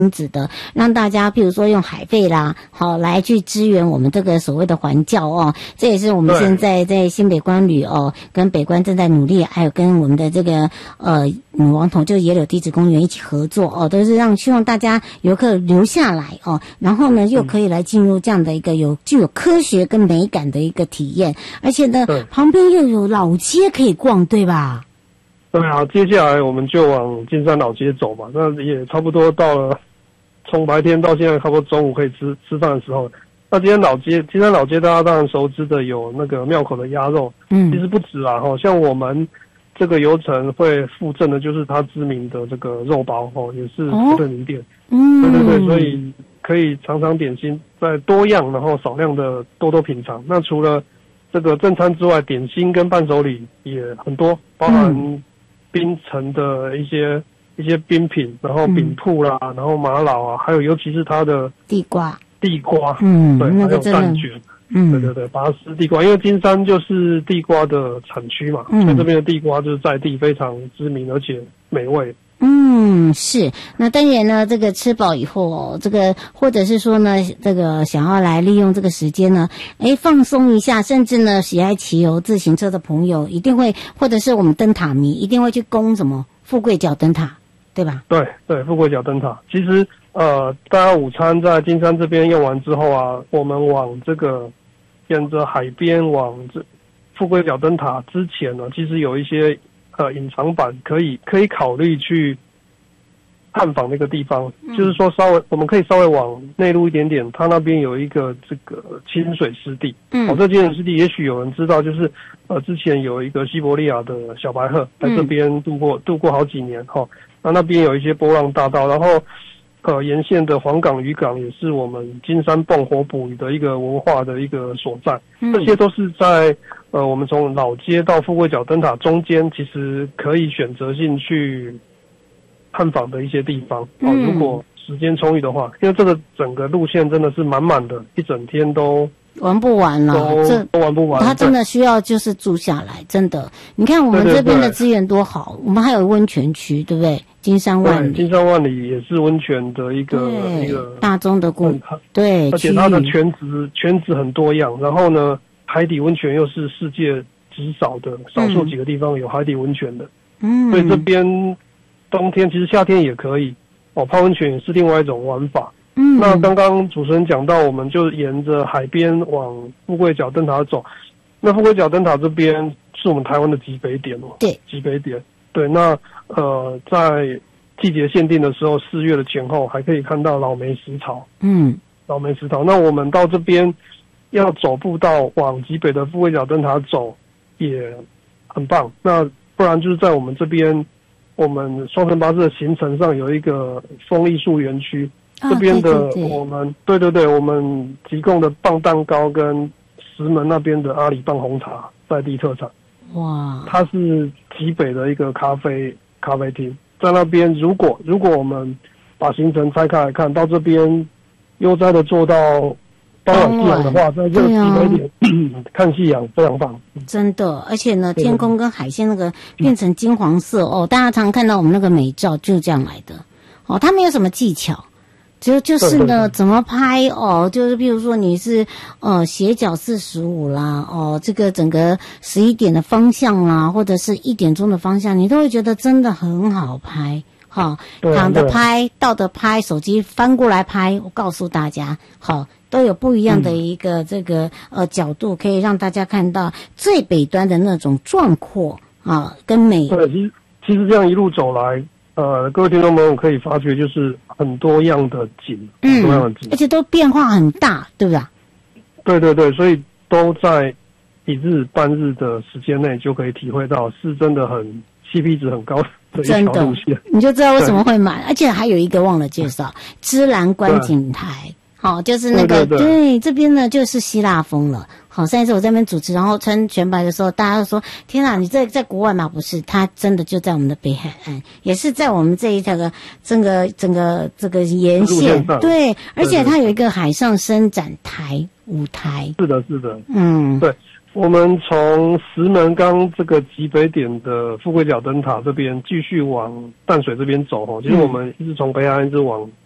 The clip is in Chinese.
子的，让大家譬如说用海费啦，好来去支援我们这个所谓的环教哦，这也是我们现在在新北关旅哦，跟北关正在努力，还有跟我们的这个女王头就野柳地质公园一起合作哦，都是希望大家游客留下来哦，然后呢又可以来进入这样的一个具有科学跟美感的一个体验，而且呢旁边又有老街可以逛，对吧？ 对啊，接下来我们就往金山老街走嘛，那也差不多到了。从白天到现在，差不多中午可以吃饭的时候。那金山老街，大家当然熟知的有那个庙口的鸭肉，其实不止啦，像我们这个游程会附赠的就是它知名的这个肉包，也是福特名店，对，所以可以尝尝点心，在多样然后少量的多多品尝。那除了这个正餐之外，点心跟伴手礼也很多，包含冰城的一些冰品，然后饼铺啦，然后玛瑙啊，还有尤其是它的地瓜，对，那个还有蛋卷，对，拔丝地瓜，因为金山就是地瓜的产区嘛，所以这边的地瓜就是在地非常知名，而且美味。 是。那当然呢，这个吃饱以后哦，这个或者是说呢，这个想要来利用这个时间呢，放松一下，甚至呢，喜爱骑游自行车的朋友一定会，或者是我们灯塔迷一定会去攻什么富贵角灯塔。对吧？对，富贵角灯塔。其实大家午餐在金山这边用完之后啊，我们往这个沿着海边往这富贵角灯塔之前呢，其实有一些隐藏版可以考虑去探访那个地方，就是说我们可以稍微往内陆一点点，它那边有一个这个清水湿地。这清水湿地也许有人知道，就是之前有一个西伯利亚的小白鹤在这边度过好几年那边有一些波浪大道，然后沿线的黄港渔港也是我们金山蹦火捕鱼的一个文化的一个所在。这些都是在我们从老街到富贵角灯塔中间，其实可以选择性去探访的一些地方。如果时间充裕的话，因为这个整个路线真的是满满的，一整天都玩不完了， 都玩不完。 他真的需要就是住下来，真的。你看我们这边的资源多好，我们还有温泉区，对不对？金山万里也是温泉的一个大宗的对， 而且它的泉质很多样。然后呢，海底温泉又是世界极少数几个地方有海底温泉的。所以这边冬天其实夏天也可以泡温泉也是另外一种玩法。那刚刚主持人讲到，我们就沿着海边往富贵角灯塔走。那富贵角灯塔这边是我们台湾的极北点对， 极北点。对，那在季节限定的时候，4月的前后还可以看到老梅石槽。老梅石槽。那我们到这边要走步道往极北的富贵角灯塔走，也很棒。那不然就是在我们这边，我们双层巴士的行程上有一个风艺术园区。这边的我们对，我们提供的棒蛋糕跟石门那边的阿里棒红茶在地特产。 哇， 它是极北的一个咖啡厅，在那边如果我们把行程拆开来看，到这边悠哉的做到傍晚夕阳的话，在这个极北点看夕阳非常棒。 真的，而且呢，天空跟海线那个变成金黄色大家常看到我们那个美照就是这样来的它没有什么技巧。就是呢，怎么拍就是比如说你是斜角45啦这个整个11点的方向啦，或者是1点钟的方向，你都会觉得真的很好拍。躺着拍，倒着拍，手机翻过来拍，我告诉大家，都有不一样的一个这个角度，可以让大家看到最北端的那种壮阔跟美。 对，其实这样一路走来。各位听众朋友可以发觉，就是很多样的景，多样的景， 而且都变化很大，对不对？对，所以都在一日半日的时间内就可以体会到，是真的很 CP 值很高的一条路线， 你就知道为什么会买。而且还有一个忘了介绍，芝兰观景台，就是那个对，这边呢就是希腊风了。上一次我在那边主持，然后穿全白的时候，大家都说：“天啊，你在国外吗？”不是，它真的就在我们的北海岸，也是在我们这一条整个这个沿线。对，而且它有一个海上伸展舞台。 是的。对，我们从石门岗这个极北点的富贵角灯塔这边继续往淡水这边走其实我们一直从北海岸一直往